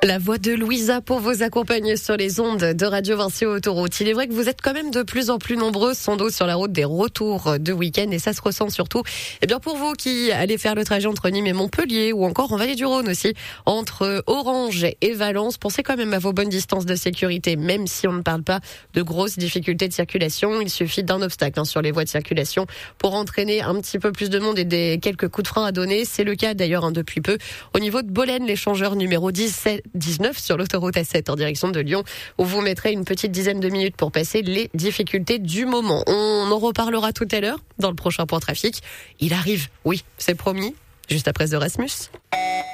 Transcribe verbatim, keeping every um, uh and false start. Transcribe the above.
La voix de Louisa pour vous accompagner sur les ondes de Radio Vinci Autoroute. Il est vrai que vous êtes quand même de plus en plus nombreux sans doute sur la route des retours de week-end et ça se ressent surtout eh bien pour vous qui allez faire le trajet entre Nîmes et Montpellier ou encore en Vallée du Rhône aussi, entre Orange et Valence. Pensez quand même à vos bonnes distances de sécurité, même si on ne parle pas de grosses difficultés de circulation. Il suffit d'un obstacle hein, sur les voies de circulation pour entraîner un petit peu plus de monde et des quelques coups de frein à donner. C'est le cas d'ailleurs hein, depuis peu au niveau de Bolène, l'échangeur numéro dix-sept dix-neuf sur l'autoroute A sept en direction de Lyon, où vous mettrez une petite dizaine de minutes pour passer les difficultés du moment. On en reparlera tout à l'heure dans le prochain point trafic. Il arrive, oui, c'est promis, juste après The Rasmus.